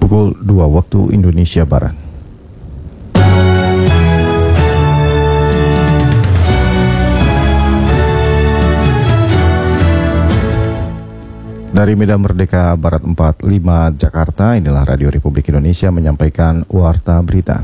pukul 2 waktu Indonesia Barat. Dari Medan Merdeka Barat 45 Jakarta, inilah Radio Republik Indonesia menyampaikan Warta Berita.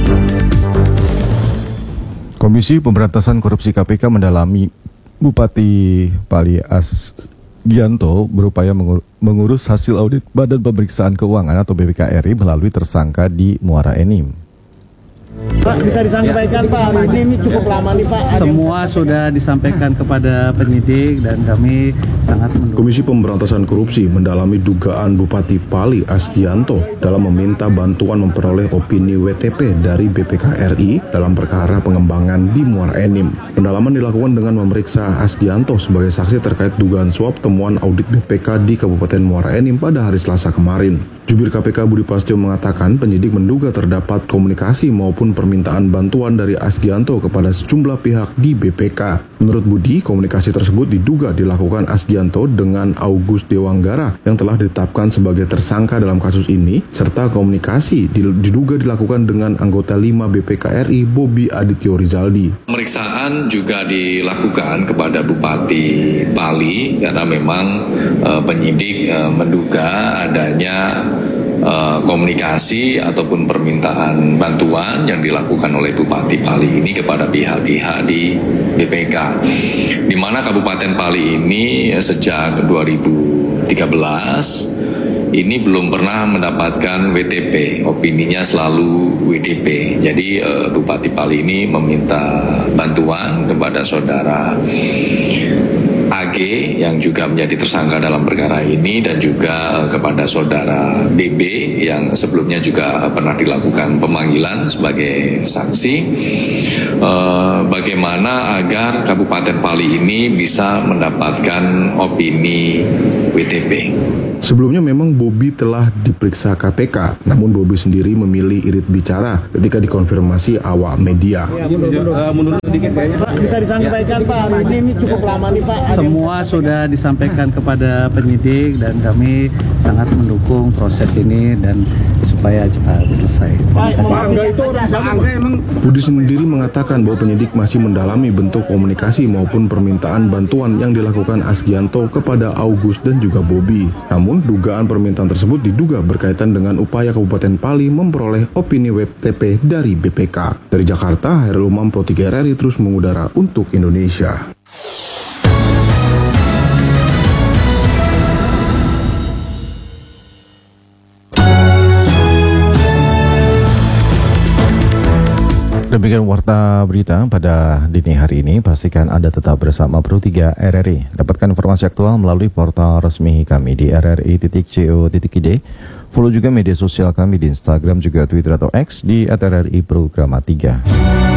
Komisi Pemberantasan Korupsi KPK mendalami Bupati Pali Asgianto berupaya mengurus hasil audit Badan Pemeriksaan Keuangan atau BPK-RI melalui tersangka di Muara Enim. Pak, bisa disampaikan Pak, ini cukup lama nih Pak. Semua sudah disampaikan kepada penyidik dan kami sangat mendukung. Komisi Pemberantasan Korupsi mendalami dugaan Bupati Pali Asgianto dalam meminta bantuan memperoleh opini WTP dari BPK-RI dalam perkara pengembangan di Muara Enim. Pendalaman dilakukan dengan memeriksa Asgianto sebagai saksi terkait dugaan suap temuan audit BPK di Kabupaten Muara Enim pada hari Selasa kemarin. Jubir KPK Budi Prasetyo mengatakan penyidik menduga terdapat komunikasi maupun permintaan bantuan dari Asgianto kepada sejumlah pihak di BPK. Menurut Budi, komunikasi tersebut diduga dilakukan Asgianto dengan Agus Dewanggara yang telah ditetapkan sebagai tersangka dalam kasus ini, serta komunikasi diduga dilakukan dengan anggota 5 BPK-RI Bobi Adityo Rizaldi. Pemeriksaan juga dilakukan kepada Bupati Pali karena memang penyidik menduga adanya komunikasi ataupun permintaan bantuan yang dilakukan oleh Bupati Pali ini kepada pihak-pihak di BPK, di mana Kabupaten Pali ini sejak 2013 ini belum pernah mendapatkan WTP, opininya selalu WDP. Jadi Bupati Pali ini meminta bantuan kepada saudara AG yang juga menjadi tersangka dalam perkara ini dan juga kepada saudara BB yang sebelumnya juga pernah dilakukan pemanggilan sebagai saksi, bagaimana agar Kabupaten Pali ini bisa mendapatkan opini WTP. Sebelumnya memang Bobi telah diperiksa KPK, namun Bobi sendiri memilih irit bicara ketika dikonfirmasi awak media. Pak, bisa disampaikan Pak, ini cukup lama nih Pak. Semua sudah disampaikan kepada penyidik dan kami sangat mendukung proses ini dan supaya cepat selesai. Budi sendiri mengatakan bahwa penyidik masih mendalami bentuk komunikasi maupun permintaan bantuan yang dilakukan Asgianto kepada Agus dan juga Bobi. Namun dugaan permintaan tersebut diduga berkaitan dengan upaya Kabupaten Pali memperoleh opini WTP dari BPK. Dari Jakarta, Hairul Umam Pro 3 RRI terus mengudara untuk Indonesia. Demikian Warta Berita pada dini hari ini. Pastikan Anda tetap bersama Pro 3 RRI. Dapatkan informasi aktual melalui portal resmi kami di rri.co.id. Follow juga media sosial kami di Instagram juga Twitter atau X di @RRI Programa 3.